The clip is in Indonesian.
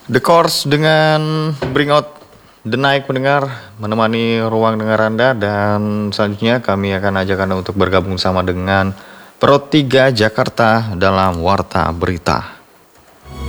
The Course dengan Bring Out The Night pendengar, menemani ruang dengar Anda. Dan selanjutnya kami akan ajak Anda untuk bergabung sama dengan Pro 3 Jakarta dalam Warta Berita.